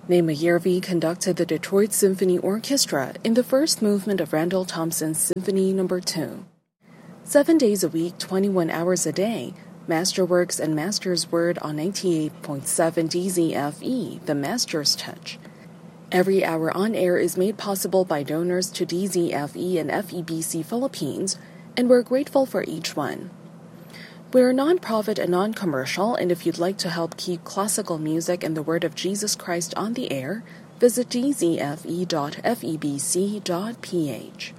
Naima Yervi conducted the Detroit Symphony Orchestra in the first movement of Randall Thompson's Symphony No. 2. 7 days a week, 21 hours a day, Masterworks and Master's Word on 98.7 DZFE, the Master's Touch. Every hour on air is made possible by donors to DZFE and FEBC Philippines, and we're grateful for each one. We're non-profit and non-commercial, and if you'd like to help keep classical music and the Word of Jesus Christ on the air, visit dzfe.febc.ph.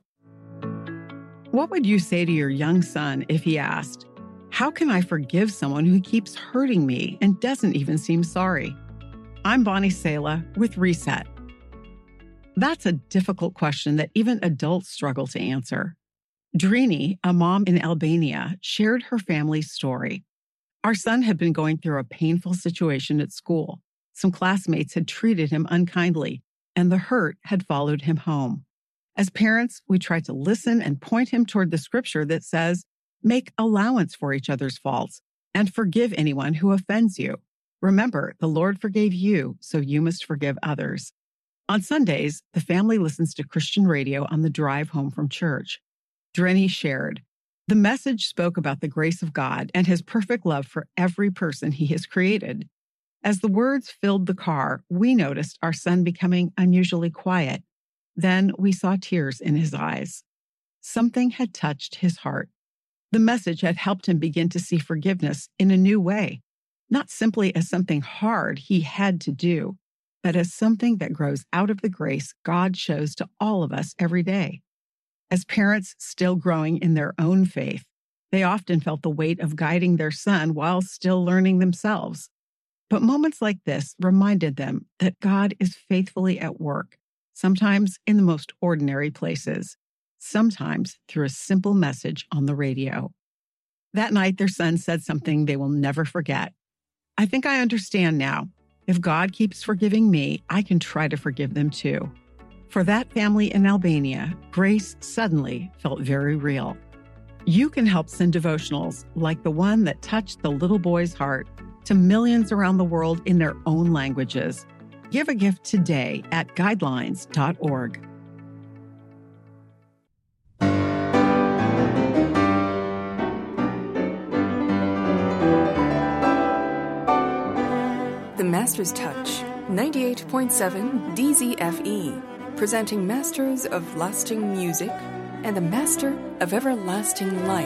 What would you say to your young son if he asked, "How can I forgive someone who keeps hurting me and doesn't even seem sorry?" I'm Bonnie Sala with Reset. That's a difficult question that even adults struggle to answer. Drini, a mom in Albania, shared her family's story. Our son had been going through a painful situation at school. Some classmates had treated him unkindly, and the hurt had followed him home. As parents, we tried to listen and point him toward the scripture that says, "Make allowance for each other's faults and forgive anyone who offends you. Remember, the Lord forgave you, so you must forgive others." On Sundays, the family listens to Christian radio on the drive home from church. Drini shared, "The message spoke about the grace of God and his perfect love for every person he has created. As the words filled the car, we noticed our son becoming unusually quiet. Then we saw tears in his eyes. Something had touched his heart. The message had helped him begin to see forgiveness in a new way, not simply as something hard he had to do, but as something that grows out of the grace God shows to all of us every day." As parents still growing in their own faith, they often felt the weight of guiding their son while still learning themselves. But moments like this reminded them that God is faithfully at work, sometimes in the most ordinary places, sometimes through a simple message on the radio. That night, their son said something they will never forget. "I think I understand now. If God keeps forgiving me, I can try to forgive them too." For that family in Albania, grace suddenly felt very real. You can help send devotionals like the one that touched the little boy's heart to millions around the world in their own languages. Give a gift today at guidelines.org. The Master's Touch, 98.7 DZFE, presenting Masters of Lasting Music and the Master of Everlasting Life.